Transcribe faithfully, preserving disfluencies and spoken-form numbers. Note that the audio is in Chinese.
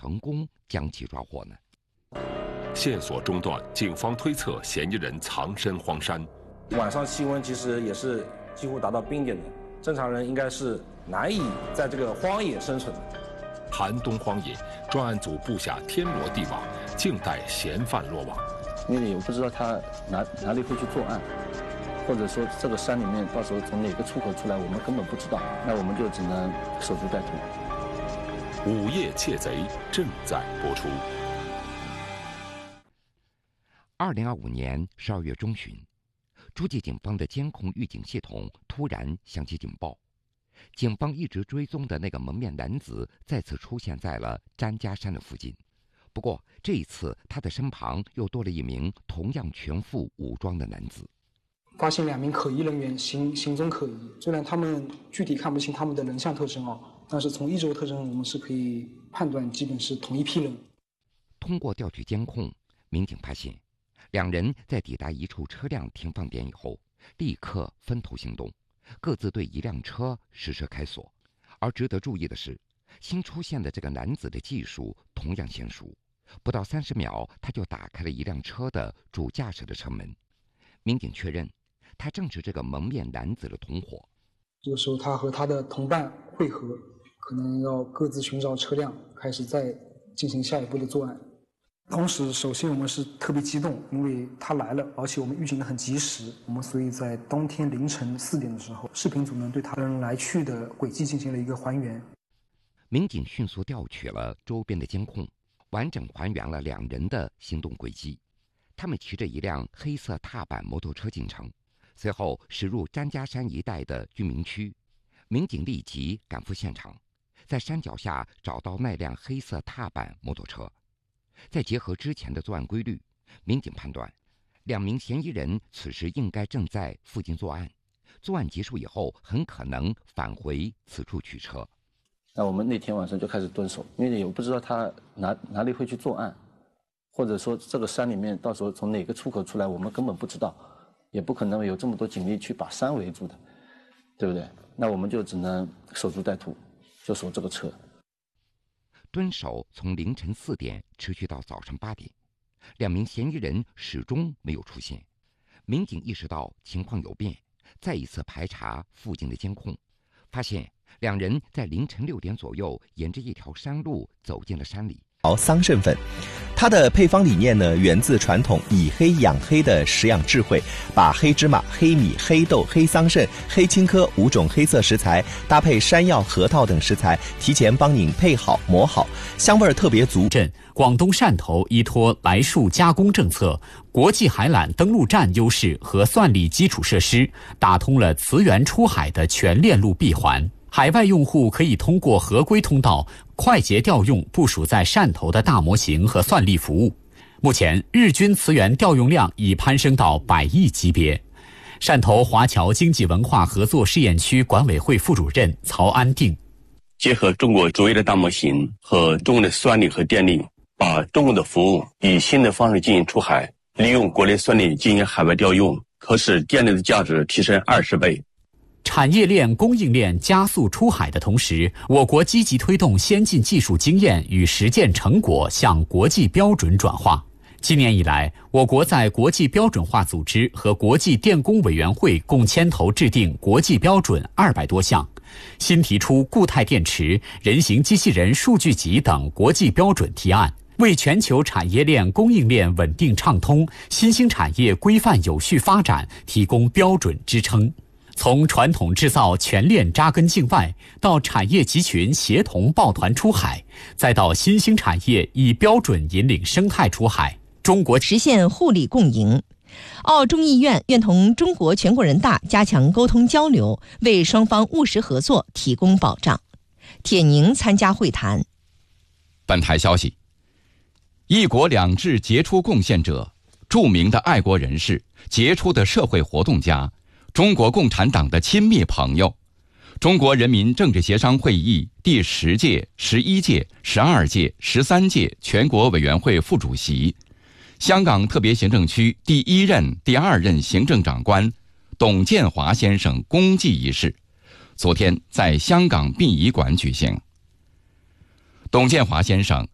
成功将其抓获呢？ 线索中断，警方推测嫌疑人藏身荒山。 晚上气温其实也是几乎达到冰点的，正常人应该是难以在这个荒野生存的。 寒冬荒野，专案组布下天罗地网，静待嫌犯落网。 因为也不知道他哪哪里会去作案，或者说这个山里面到时候从哪个出口出来，我们根本不知道，那我们就只能守株待兔。 午夜窃贼正在播出。 二零二五年十二月中旬，诸暨警方的监控预警系统突然响起警报，警方一直追踪的那个蒙面男子再次出现在了詹家山的附近。不过这一次，他的身旁又多了一名同样全副武装的男子。 发现两名可疑人员行行踪可疑，虽然他们具体看不清他们的人像特征哦，但是从衣着特征我们是可以判断，基本是同一批人。 通过调取监控，民警发现，两人在抵达一处车辆停放点以后，立刻分头行动，各自对一辆车实施开锁。而值得注意的是，新出现的这个男子的技术同样娴熟。不到三十秒，他就打开了一辆车的主驾驶的车门。民警确认，他正是这个蒙面男子的同伙。 这个时候，他和他的同伴会合，可能要各自寻找车辆，开始再进行下一步的作案。当时，首先我们是特别激动，因为他来了，而且我们预警的很及时。我们所以在当天凌晨四点的时候，视频组呢对他人来去的轨迹进行了一个还原。 民警迅速调取了周边的监控，完整还原了两人的行动轨迹。他们骑着一辆黑色踏板摩托车进城，随后驶入詹家山一带的居民区。民警立即赶赴现场，在山脚下找到那辆黑色踏板摩托车。再结合之前的作案规律，民警判断，两名嫌疑人此时应该正在附近作案。作案结束以后，很可能返回此处取车。 那我们那天晚上就开始蹲守，因为也不知道他哪哪里会去作案，或者说这个山里面到时候从哪个出口出来，我们根本不知道，也不可能有这么多警力去把山围住的，对不对？那我们就只能守株待兔，就守这个车。 蹲守从凌晨四点持续到早上八点，两名嫌疑人始终没有出现。民警意识到情况有变，再一次排查附近的监控，发现两人在凌晨六点左右沿着一条山路走进了山里。 桑葚粉，它的配方理念呢，源自传统以黑养黑的食养智慧，把黑芝麻、黑米、黑豆、黑桑葚、黑青稞五种黑色食材搭配山药、核桃等食材，提前帮您配好磨好，香味特别足。 镇广东汕头依托来树加工政策、国际海缆登陆站优势和算力基础设施，打通了磁源出海的全链路闭环。海外用户可以通过合规通道快捷调用部署在汕头的大模型和算力服务。目前，日均磁源调用量已攀升到百亿级别。汕头华侨经济文化合作试验区管委会副主任曹安定， 结合中国卓越的大模型和中国的算力和电力，把中国的服务以新的方式进行出海，利用国内算力进行海外调用，可使电力的价值提升二十倍。 产业链、供应链加速出海的同时，我国积极推动先进技术经验与实践成果向国际标准转化。今年以来，我国在国际标准化组织和国际电工委员会共牵头制定国际标准二百多项，新提出固态电池、人形机器人数据集等国际标准提案，为全球产业链、供应链稳定畅通、新兴产业规范有序发展提供标准支撑。从传统制造全链扎根境外，到产业集群协同抱团出海，再到新兴产业以标准引领生态出海，中国实现互利共赢。澳众议院愿同中国全国人大加强沟通交流，为双方务实合作提供保障。铁宁参加会谈。 本台消息，一国两制杰出贡献者、著名的爱国人士、杰出的社会活动家，中国共产党的亲密朋友，中国人民政治协商会议第十届、十一届、十二届、十三届全国委员会副主席，香港特别行政区第一任、第二任行政长官董建华先生公祭仪式，昨天在香港殡仪馆举行。董建华先生